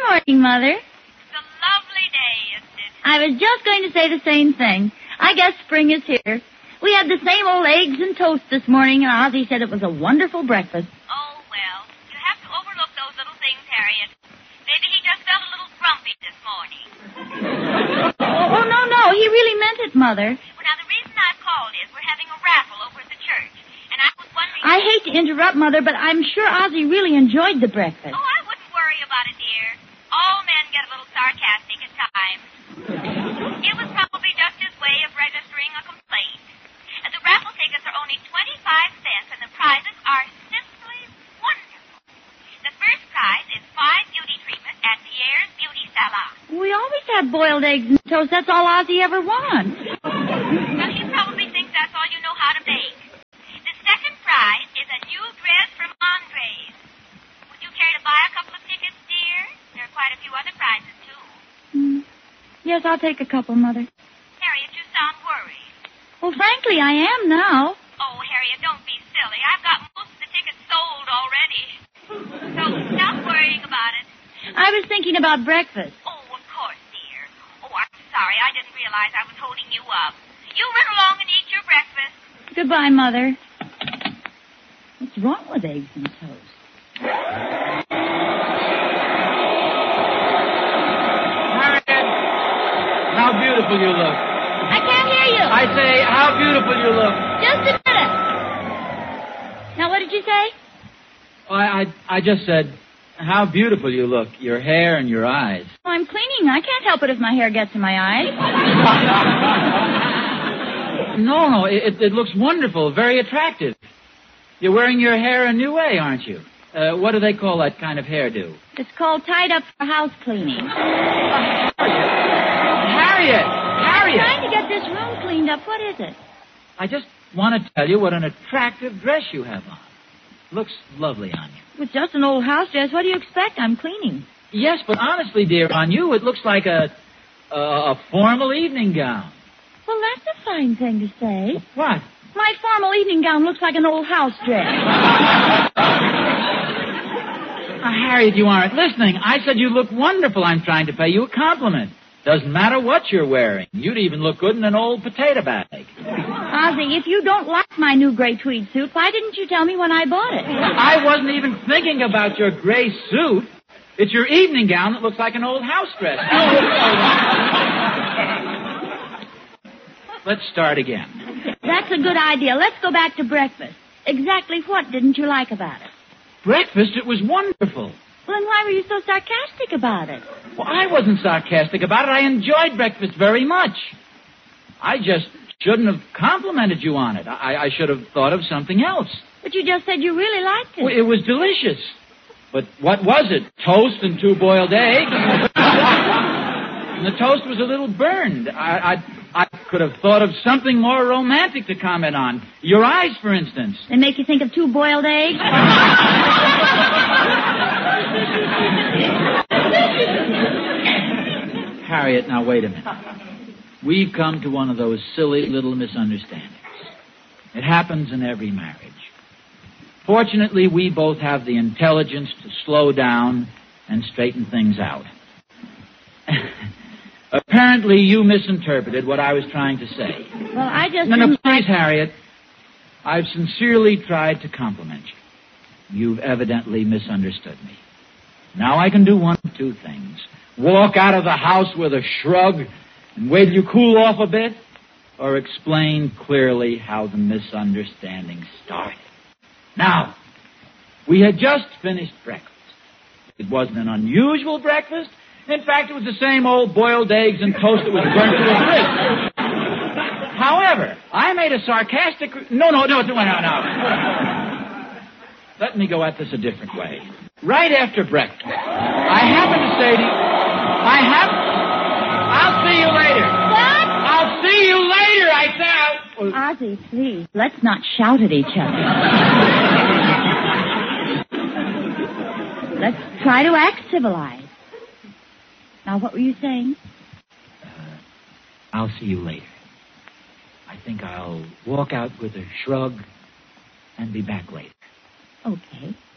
morning, Mother. It's a lovely day, isn't it? I was just going to say the same thing. I guess spring is here. We had the same old eggs and toast this morning, and Ozzie said it was a wonderful breakfast. Oh, well, you have to overlook those little things, Harriet. Maybe he just felt a little grumpy this morning. Oh, no, he really meant it, Mother. Well, now, the reason I called is we're having a raffle over at the church, and I was wondering... I hate to interrupt, Mother, but I'm sure Ozzie really enjoyed the breakfast. Oh, I wouldn't worry about it, dear. All men get a little sarcastic at times. It was probably just his way of registering a complaint. And the raffle tickets are only 25 cents, and the prizes are simply wonderful. The first prize is 5 beauty treatments at Pierre's Beauty Salon. We always have boiled eggs and toast. That's all Ozzie ever wants. Now, he probably thinks that's all you know how to make. The second prize is a new dress from Andres. Would you care to buy a couple of tickets, dear? There are quite a few other prizes, too. Yes, I'll take a couple, Mother. Harriet, you sound worried. Well, frankly, I am now. Oh, Harriet, don't be silly. I've got most of the tickets sold already. So stop worrying about it. I was thinking about breakfast. Oh, of course, dear. Oh, I'm sorry. I didn't realize I was holding you up. You run along and eat your breakfast. Goodbye, Mother. What's wrong with eggs and toast? Harriet, how beautiful you look. I can't hear you. I say, how beautiful you look. Just a minute. Now, what did you say? I just said, how beautiful you look. Your hair and your eyes. Oh, I'm cleaning. I can't help it if my hair gets in my eyes. No, it looks wonderful, very attractive. You're wearing your hair a new way, aren't you? What do they call that kind of hairdo? It's called tied up for house cleaning. Harriet! I'm trying to get this room cleaned up. What is it? I just want to tell you what an attractive dress you have on. Looks lovely on you. It's just an old house dress. What do you expect? I'm cleaning. Yes, but honestly, dear, on you it looks like a formal evening gown. Well, that's a fine thing to say. What? My formal evening gown looks like an old house dress. Harriet, you aren't listening. I said you look wonderful. I'm trying to pay you a compliment. Doesn't matter what you're wearing. You'd even look good in an old potato bag. Ozzie, if you don't like my new gray tweed suit, why didn't you tell me when I bought it? I wasn't even thinking about your gray suit. It's your evening gown that looks like an old house dress. Let's start again. That's a good idea. Let's go back to breakfast. Exactly what didn't you like about it? Breakfast? It was wonderful. Well, then why were you so sarcastic about it? Well, I wasn't sarcastic about it. I enjoyed breakfast very much. I just shouldn't have complimented you on it. I should have thought of something else. But you just said you really liked it. Well, it was delicious. But what was it? Toast and 2 boiled eggs? And the toast was a little burned. I could have thought of something more romantic to comment on. Your eyes, for instance. They make you think of 2 boiled eggs? Harriet, now wait a minute. We've come to one of those silly little misunderstandings. It happens in every marriage. Fortunately, we both have the intelligence to slow down and straighten things out. Apparently, you misinterpreted what I was trying to say. Well, I just... No, please, Harriet. I've sincerely tried to compliment you. You've evidently misunderstood me. Now I can do one of 2 things. Walk out of the house with a shrug and wait till you cool off a bit, or explain clearly how the misunderstanding started. Now, we had just finished breakfast. It wasn't an unusual breakfast. In fact, it was the same old boiled eggs and toast that was burnt to a crisp. However, I made a sarcastic... No. Let me go at this a different way. Right after breakfast, I happened to say to you... I'll see you later. What? I'll see you later, I said. Ozzie, please, let's not shout at each other. Let's try to act civilized. Now, what were you saying? I'll see you later. I think I'll walk out with a shrug and be back later. Okay.